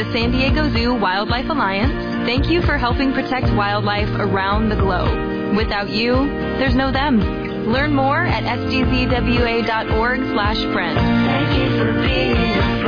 The San Diego Zoo Wildlife Alliance, thank you for helping protect wildlife around the globe. Without you, there's no them. Learn more at sdzwa.org/friends. Thank you for being a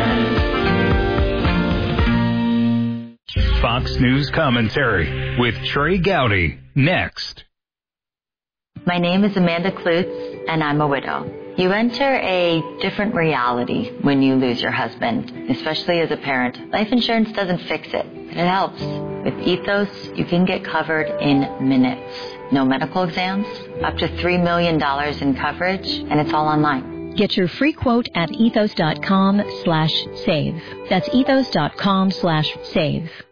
friend. Fox News Commentary with Trey Gowdy. Next. My name is Amanda Klutz, and I'm a widow. You enter a different reality when you lose your husband, especially as a parent. Life insurance doesn't fix it, but it helps. With Ethos, you can get covered in minutes. No medical exams, up to $3 million in coverage, and it's all online. Get your free quote at ethos.com/save. That's ethos.com/save.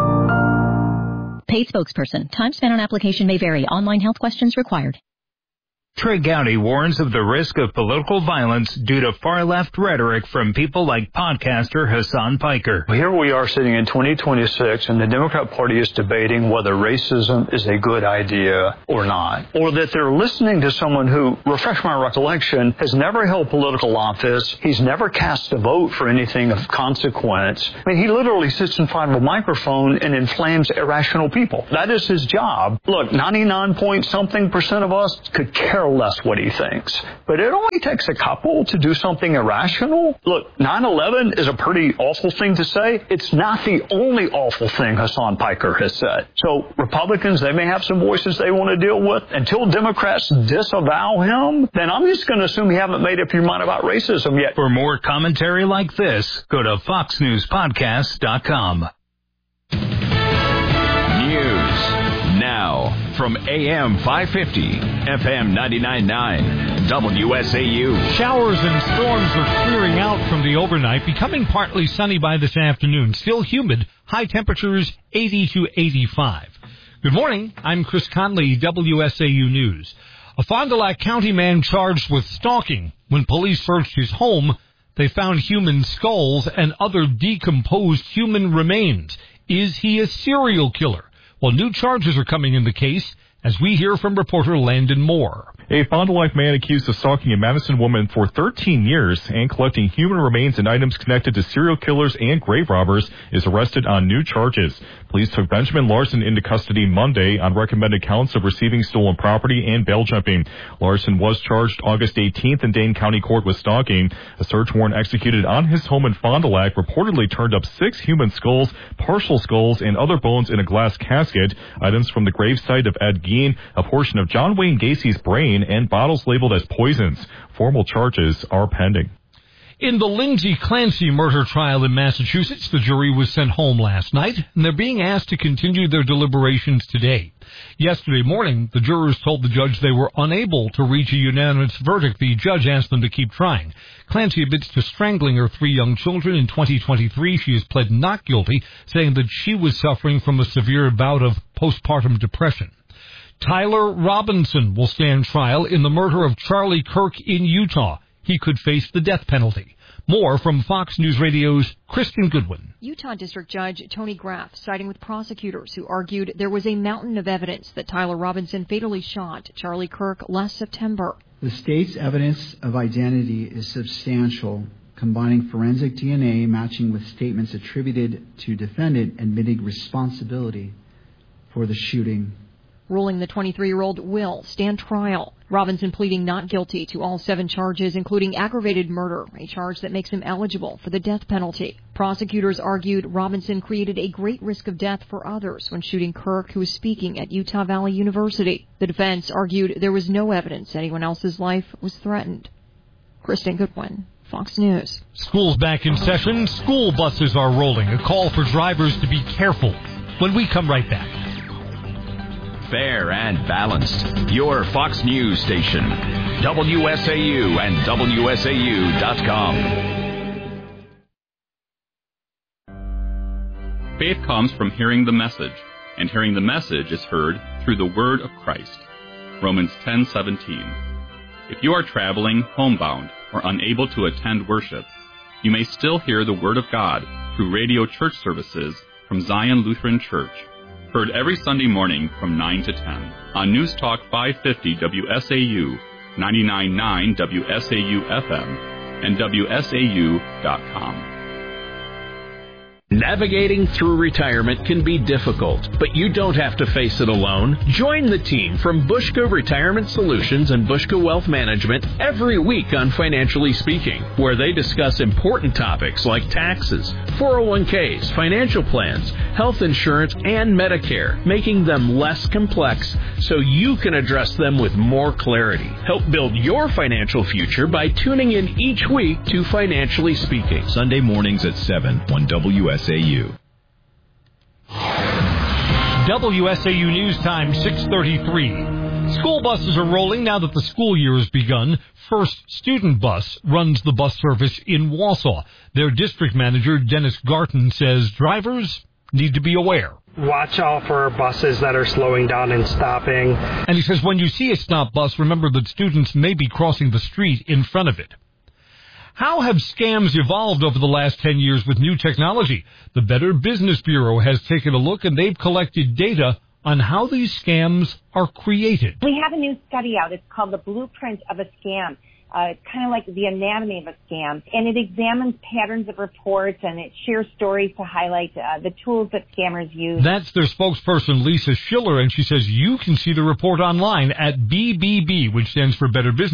Paid spokesperson. Time spent on application may vary. Online health questions required. Trey Gowdy warns of the risk of political violence due to far-left rhetoric from people like podcaster Hassan Piker. Here we are sitting in 2026, and the Democrat Party is debating whether racism is a good idea or not. Or that they're listening to someone who, refresh my recollection, has never held political office. He's never cast a vote for anything of consequence. I mean, he literally sits in front of a microphone and inflames irrational people. That is his job. Look, 99-point-something% of us could care less what he thinks. But it only takes a couple to do something irrational. Look, 9/11 is a pretty awful thing to say. It's not the only awful thing Hassan Piker has said. So Republicans, they may have some voices they want to deal with. Until Democrats disavow him, then I'm just going to assume you haven't made up your mind about racism yet. For more commentary like this, go to foxnewspodcast.com. News now from AM 550, FM 99.9, WSAU. Showers and storms are clearing out from the overnight, becoming partly sunny by this afternoon. Still humid, high temperatures 80 to 85. Good morning, I'm Chris Conley, WSAU News. A Fond du Lac County man charged with stalking. When police searched his home, they found human skulls and other decomposed human remains. Is he a serial killer? Well, new charges are coming in the case, as we hear from reporter Landon Moore. A Fond du Lac man accused of stalking a Madison woman for 13 years and collecting human remains and items connected to serial killers and grave robbers is arrested on new charges. Police took Benjamin Larson into custody Monday on recommended counts of receiving stolen property and bail jumping. Larson was charged August 18th in Dane County Court with stalking. A search warrant executed on his home in Fond du Lac reportedly turned up 6 human skulls, partial skulls, and other bones in a glass casket, items from the gravesite of Ed Gein, a portion of John Wayne Gacy's brain, and bottles labeled as poisons. Formal charges are pending. In the Lindsay Clancy murder trial in Massachusetts, the jury was sent home last night, and they're being asked to continue their deliberations today. Yesterday morning, the jurors told the judge they were unable to reach a unanimous verdict. The judge asked them to keep trying. Clancy admits to strangling her 3 young children in 2023. She has pled not guilty, saying that she was suffering from a severe bout of postpartum depression. Tyler Robinson will stand trial in the murder of Charlie Kirk in Utah. He could face the death penalty. More from Fox News Radio's Kristen Goodwin. Utah District Judge Tony Graff siding with prosecutors who argued there was a mountain of evidence that Tyler Robinson fatally shot Charlie Kirk last September. The state's evidence of identity is substantial, combining forensic DNA matching with statements attributed to defendant admitting responsibility for the shooting. Ruling the 23-year-old will stand trial. Robinson pleading not guilty to all 7 charges, including aggravated murder, a charge that makes him eligible for the death penalty. Prosecutors argued Robinson created a great risk of death for others when shooting Kirk, who was speaking at Utah Valley University. The defense argued there was no evidence anyone else's life was threatened. Kristen Goodwin, Fox News. School's back in session. School buses are rolling. A call for drivers to be careful. When we come right back. Fair and balanced. Your Fox News station. WSAU and WSAU.com. Faith comes from hearing the message, and hearing the message is heard through the word of Christ. Romans 10:17. If you are traveling homebound or unable to attend worship, you may still hear the word of God through radio church services from Zion Lutheran Church. Heard every Sunday morning from 9 to 10 on News Talk 550 WSAU, 99.9 WSAU FM, and WSAU.com. Navigating through retirement can be difficult, but you don't have to face it alone. Join the team from Bushka Retirement Solutions and Bushka Wealth Management every week on Financially Speaking, where they discuss important topics like taxes, 401ks, financial plans, health insurance, and Medicare, making them less complex so you can address them with more clarity. Help build your financial future by tuning in each week to Financially Speaking. Sunday mornings at 7 on WSAU. WSAU News Time, 6:33. School buses are rolling now that the school year has begun. First Student Bus runs the bus service in Wausau. Their district manager, Dennis Garton, says drivers need to be aware. Watch out for buses that are slowing down and stopping. And he says when you see a stop bus, remember that students may be crossing the street in front of it. How have scams evolved over the last 10 years with new technology? The Better Business Bureau has taken a look, and they've collected data on how these scams are created. We have a new study out. It's called The Blueprint of a Scam. It's kind of like the anatomy of a scam. And it examines patterns of reports, and it shares stories to highlight the tools that scammers use. That's their spokesperson, Lisa Schiller, and she says you can see the report online at BBB, which stands for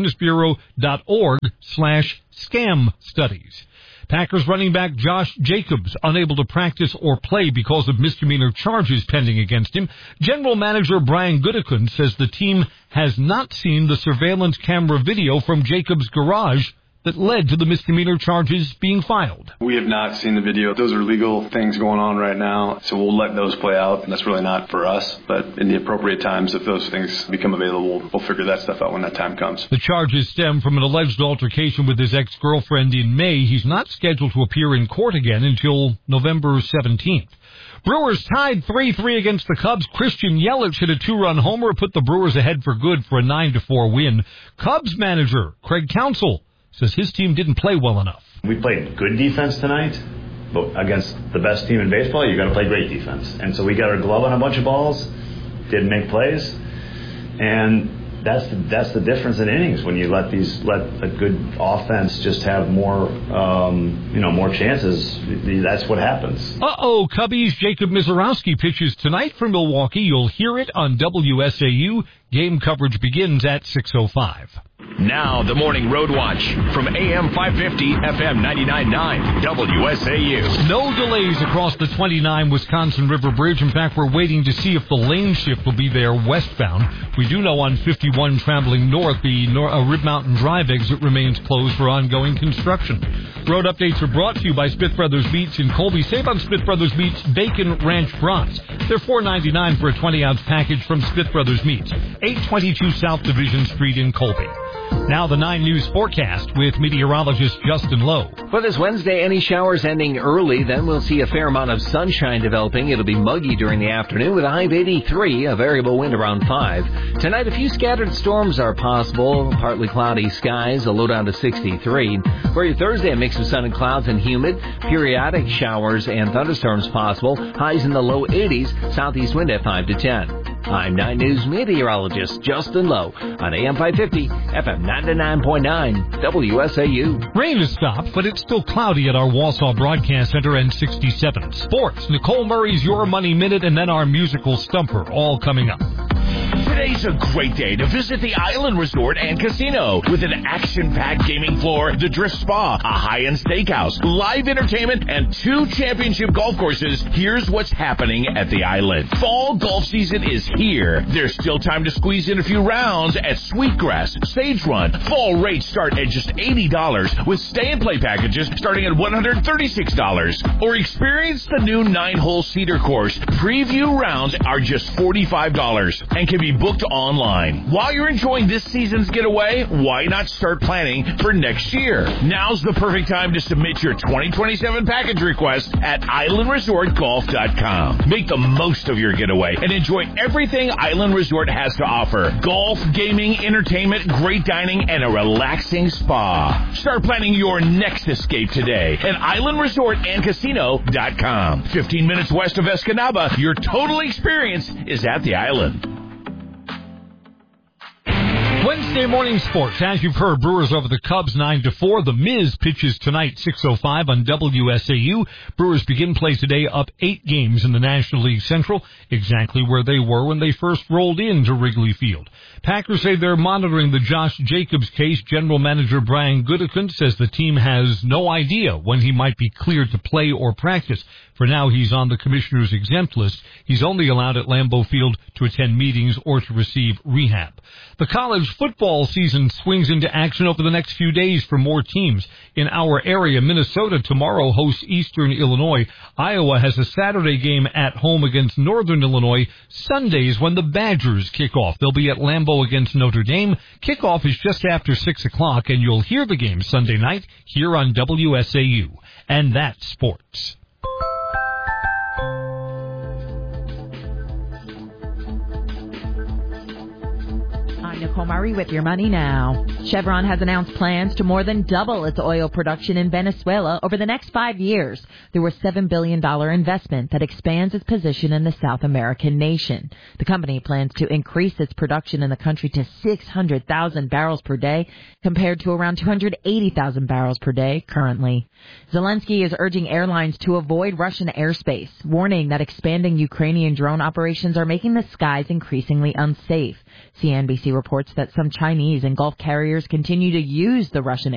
BetterBusinessBureau.org/scam studies. Packers running back Josh Jacobs unable to practice or play because of misdemeanor charges pending against him. General Manager Brian Goodikun says the team has not seen the surveillance camera video from Jacobs' garage that led to the misdemeanor charges being filed. We have not seen the video. Those are legal things going on right now, so we'll let those play out, and that's really not for us. But in the appropriate times, if those things become available, we'll figure that stuff out when that time comes. The charges stem from an alleged altercation with his ex-girlfriend in May. He's not scheduled to appear in court again until November 17th. Brewers tied 3-3 against the Cubs. Christian Yelich hit a 2-run homer, put the Brewers ahead for good for a 9-4 win. Cubs manager Craig Counsell says his team didn't play well enough. We played good defense tonight, but against the best team in baseball, you got to play great defense. And so we got our glove on a bunch of balls, didn't make plays, and that's the difference in innings when you let a good offense just have more more chances. That's what happens. Cubbies Jacob Mizorowski pitches tonight for Milwaukee. You'll hear it on WSAU. Game coverage begins at 6:05. Now the Morning Road Watch from AM 550, FM 99.9, WSAU. No delays across the 29 Wisconsin River Bridge. In fact, we're waiting to see if the lane shift will be there westbound. We do know on 51 traveling north, the Rib Mountain Drive exit remains closed for ongoing construction. Road updates are brought to you by Smith Brothers Meats in Colby. Save on Smith Brothers Meats Bacon Ranch Brats. They're $4.99 for a 20-ounce package from Smith Brothers Meats, 822 South Division Street in Colby. Now the 9 News forecast with meteorologist Justin Lowe. For this Wednesday, any showers ending early, then we'll see a fair amount of sunshine developing. It'll be muggy during the afternoon with a high of 83, a variable wind around 5. Tonight, a few scattered storms are possible, partly cloudy skies, a low down to 63. For your Thursday, a mix of sun and clouds and humid, periodic showers and thunderstorms possible, highs in the low 80s, southeast wind at 5 to 10. I'm 9 News meteorologist Justin Lowe on AM 550, FM 99.9, WSAU. Rain has stopped, but it's still cloudy at our Wausau Broadcast Center and 67. Sports, Nicole Murray's Your Money Minute, and then our musical stumper, all coming up. Today's a great day to visit the Island Resort and Casino with an action-packed gaming floor, the Drift Spa, a high-end steakhouse, live entertainment, and 2 championship golf courses. Here's what's happening at the Island. Fall golf season is here. There's still time to squeeze in a few rounds at Sweetgrass, Sage Run. Fall rates start at just $80 with stay and play packages starting at $136. Or experience the new 9-hole Cedar course. Preview rounds are just $45 and can be booked online. While you're enjoying this season's getaway, why not start planning for next year? Now's the perfect time to submit your 2027 package request at islandresortgolf.com. Make the most of your getaway and enjoy everything Island Resort has to offer. Golf, gaming, entertainment, great dining, and a relaxing spa. Start planning your next escape today at islandresortandcasino.com. 15 minutes west of Escanaba, your total experience is at the Island. Wednesday morning sports. As you've heard, Brewers over the Cubs 9-4. The Miz pitches tonight 6:05 on WSAU. Brewers begin play today up 8 games in the National League Central, exactly where they were when they first rolled into Wrigley Field. Packers say they're monitoring the Josh Jacobs case. General Manager Brian Gutekunst says the team has no idea when he might be cleared to play or practice. For now, he's on the commissioner's exempt list. He's only allowed at Lambeau Field to attend meetings or to receive rehab. The college football season swings into action over the next few days for more teams. In our area, Minnesota tomorrow hosts Eastern Illinois. Iowa has a Saturday game at home against Northern Illinois. Sundays when the Badgers kick off. They'll be at Lambeau against Notre Dame. Kickoff is just after 6 o'clock, and you'll hear the game Sunday night here on WSAU. And that's sports. Nicole Murray with your money now. Chevron has announced plans to more than double its oil production in Venezuela over the next 5 years through a $7 billion investment that expands its position in the South American nation. The company plans to increase its production in the country to 600,000 barrels per day compared to around 280,000 barrels per day currently. Zelensky is urging airlines to avoid Russian airspace, warning that expanding Ukrainian drone operations are making the skies increasingly unsafe. CNBC reports that some Chinese and Gulf carriers continue to use the Russian